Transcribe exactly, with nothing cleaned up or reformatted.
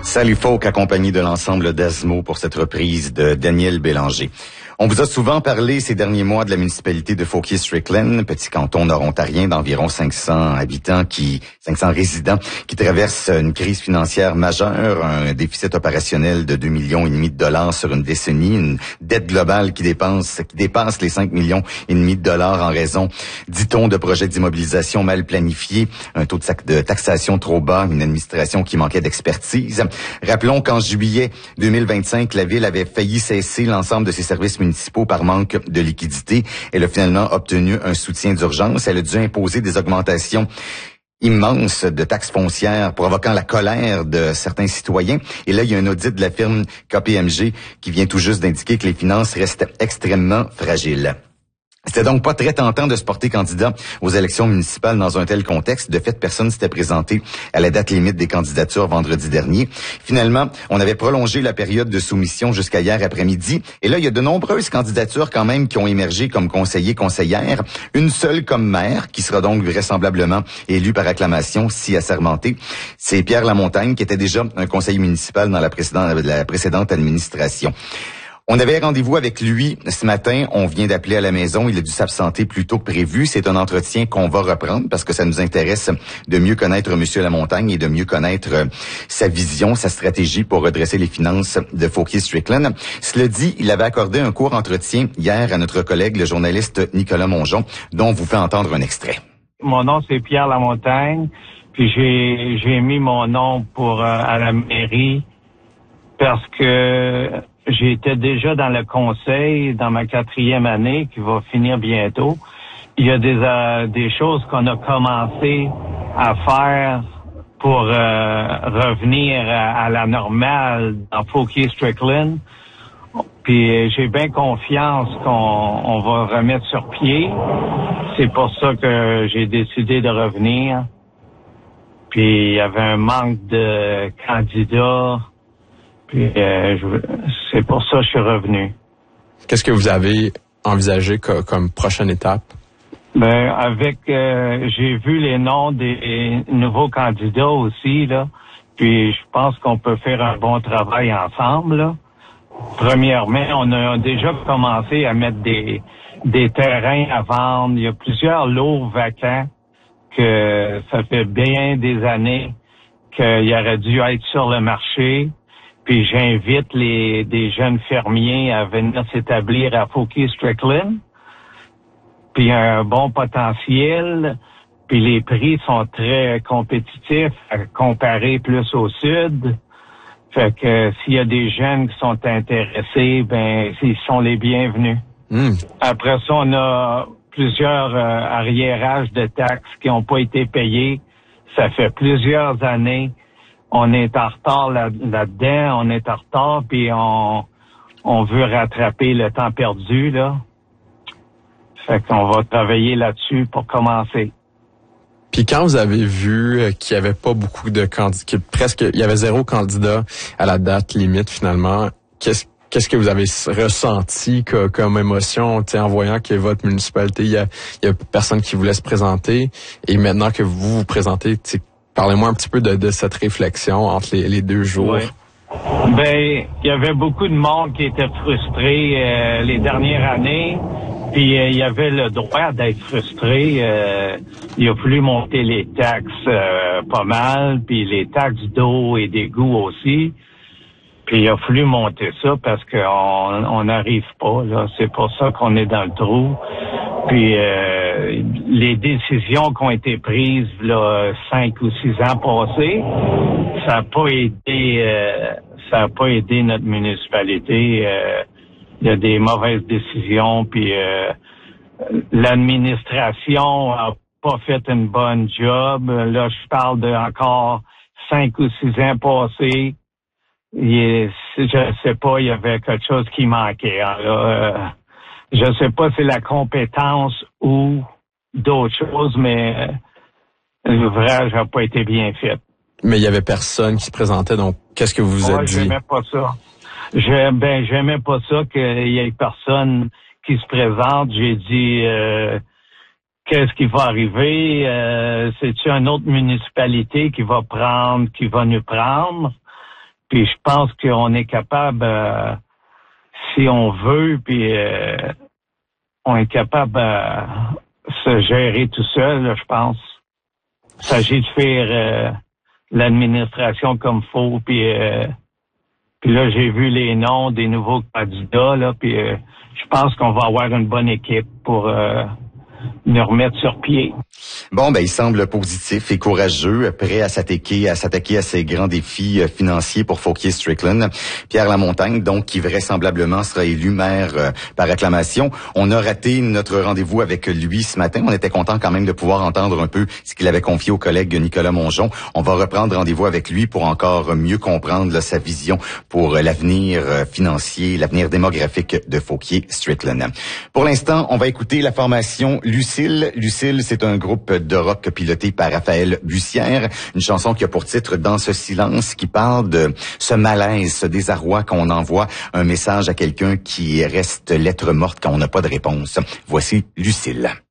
Sally Folk accompagné de l'ensemble d'Asmo pour cette reprise de Daniel Bélanger. On vous a souvent parlé ces derniers mois de la municipalité de Fauquier-Strickland, petit canton nord-ontarien d'environ cinq cents habitants, qui cinq cents résidents, qui traverse une crise financière majeure, un déficit opérationnel de deux millions et demi de dollars sur une décennie, une dette globale qui dépense, qui dépasse les cinq millions et demi de dollars en raison, dit-on, de projets d'immobilisation mal planifiés, un taux de taxation trop bas, une administration qui manquait d'expertise. Rappelons qu'en juillet deux mille vingt-cinq, la ville avait failli cesser l'ensemble de ses services municipaux par manque de liquidité. Elle a finalement obtenu un soutien d'urgence. Elle a dû imposer des augmentations immenses de taxes foncières, provoquant la colère de certains citoyens. Et là, il y a un audit de la firme K P M G qui vient tout juste d'indiquer que les finances restent extrêmement fragiles. C'était donc pas très tentant de se porter candidat aux élections municipales dans un tel contexte. De fait, personne s'était présenté à la date limite des candidatures vendredi dernier. Finalement, on avait prolongé la période de soumission jusqu'à hier après-midi. Et là, il y a de nombreuses candidatures quand même qui ont émergé comme conseillers, conseillères. Une seule comme maire, qui sera donc vraisemblablement élue par acclamation si assermentée. C'est Pierre Lamontagne, qui était déjà un conseiller municipal dans la précédente, la précédente administration. On avait rendez-vous avec lui ce matin. On vient d'appeler à la maison. Il a dû s'absenter plus tôt que prévu. C'est un entretien qu'on va reprendre parce que ça nous intéresse de mieux connaître M. Lamontagne et de mieux connaître sa vision, sa stratégie pour redresser les finances de Fauquier-Strickland. Cela dit, il avait accordé un court entretien hier à notre collègue, le journaliste Nicolas Mongeon, dont on vous fait entendre un extrait. Mon nom, c'est Pierre Lamontagne. Puis j'ai, j'ai mis mon nom pour euh, à la mairie parce que j'étais déjà dans le conseil dans ma quatrième année qui va finir bientôt. Il y a des euh, des choses qu'on a commencé à faire pour euh, revenir à, à la normale dans Fauquier-Strickland. Puis j'ai bien confiance qu'on on va remettre sur pied. C'est pour ça que j'ai décidé de revenir. Puis il y avait un manque de candidats. Puis euh, je, c'est pour ça que je suis revenu. Qu'est-ce que vous avez envisagé co- comme prochaine étape? Ben avec euh, j'ai vu les noms des nouveaux candidats aussi là. Puis je pense qu'on peut faire un bon travail ensemble là. Premièrement, on a déjà commencé à mettre des des terrains à vendre. Il y a plusieurs lots vacants que ça fait bien des années qu'il aurait dû être sur le marché. Puis j'invite les des jeunes fermiers à venir s'établir à Fauquier-Strickland. Puis il y a un bon potentiel. Puis les prix sont très compétitifs à comparer plus au sud. Fait que s'il y a des jeunes qui sont intéressés, ben ils sont les bienvenus. Mm. Après ça, on a plusieurs euh, arriérages de taxes qui n'ont pas été payés. Ça fait plusieurs années. On est en retard là, là-dedans, on est en retard, puis on, on veut rattraper le temps perdu, là. Fait qu'on va travailler là-dessus pour commencer. Puis quand vous avez vu qu'il y avait pas beaucoup de candidats, que presque, il y avait zéro candidat à la date limite finalement, qu'est-ce Qu'est-ce que vous avez ressenti que, comme émotion, en voyant que votre municipalité, il y a, il y a personne qui voulait se présenter, et maintenant que vous vous présentez, parlez-moi un petit peu de, de cette réflexion entre les, les deux jours. Oui. Ben, il y avait beaucoup de monde qui était frustré euh, les dernières années, puis euh, il y avait le droit d'être frustré. Euh, il a fallu monter les taxes euh, pas mal, puis les taxes d'eau et d'égout aussi. Puis il a fallu monter ça parce qu'on on n'arrive pas, là. C'est pour ça qu'on est dans le trou. Puis euh, les décisions qui ont été prises là cinq ou six ans passés, ça n'a pas aidé euh, ça a pas aidé notre municipalité. Euh, il y a des mauvaises décisions, puis euh, l'administration a pas fait une bonne job. Là, je parle de encore cinq ou six ans passés. Il est, je sais pas, il y avait quelque chose qui manquait. Hein, là. Euh, je sais pas si c'est la compétence ou d'autres choses, mais euh, l'ouvrage n'a pas été bien fait. Mais il y avait personne qui se présentait, donc qu'est-ce que vous vous ouais, êtes dit? J'aimais pas ça. Je, ben, j'aimais pas ça qu'il y ait personne qui se présente. J'ai dit, euh, qu'est-ce qui va arriver? Euh, c'est-tu une autre municipalité qui va prendre, qui va nous prendre? Puis je pense qu'on est capable, euh, si on veut, puis euh, on est capable de se gérer tout seul, là, je pense. Il s'agit de faire euh, l'administration comme faut, puis euh, puis là, j'ai vu les noms des nouveaux candidats, là, puis euh, je pense qu'on va avoir une bonne équipe pour euh, nous remettre sur pied. Bon, ben il semble positif et courageux, prêt à s'attaquer à s'attaquer à ces grands défis financiers pour Fauquier-Strickland. Pierre Lamontagne, donc, qui vraisemblablement sera élu maire euh, par acclamation. On a raté notre rendez-vous avec lui ce matin. On était content quand même de pouvoir entendre un peu ce qu'il avait confié au collègue Nicolas Mongeon. On va reprendre rendez-vous avec lui pour encore mieux comprendre là, sa vision pour l'avenir financier, l'avenir démographique de Fauquier-Strickland. Pour l'instant, on va écouter la formation Lucille. Lucille, c'est un groupe de rock piloté par Raphaël Bussière. Une chanson qui a pour titre « Dans ce silence » qui parle de ce malaise, ce désarroi qu'on envoie un message à quelqu'un qui reste lettre morte quand on n'a pas de réponse. Voici Lucille.